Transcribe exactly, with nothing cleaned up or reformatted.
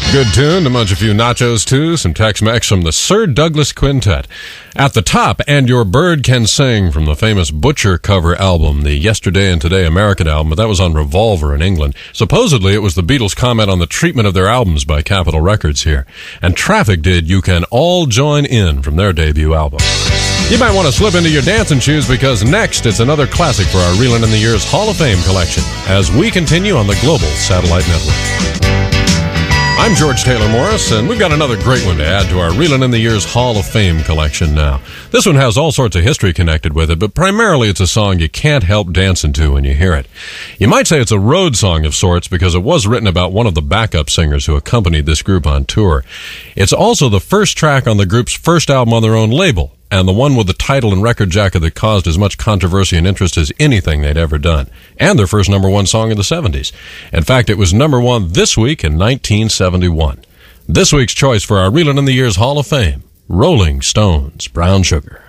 Good tune to munch a few nachos too. Some Tex-Mex from the Sir Douglas Quintet. At the top, And Your Bird Can Sing from the famous Butcher cover album, the Yesterday and Today American album, but that was on Revolver in England. Supposedly it was the Beatles' comment on the treatment of their albums by Capitol Records here. And Traffic did You Can All Join In from their debut album. You might want to slip into your dancing shoes because next it's another classic for our Reelin' in the Years Hall of Fame collection as we continue on the Global Satellite Network. I'm George Taylor Morris, and we've got another great one to add to our Reelin' in the Years Hall of Fame collection now. This one has all sorts of history connected with it, but primarily it's a song you can't help dancing to when you hear it. You might say it's a road song of sorts because it was written about one of the backup singers who accompanied this group on tour. It's also the first track on the group's first album on their own label, and the one with the title and record jacket that caused as much controversy and interest as anything they'd ever done, and their first number one song in the seventies. In fact, it was number one this week in nineteen seventy-one. This week's choice for our Reelin' in the Years Hall of Fame, Rolling Stones, Brown Sugar.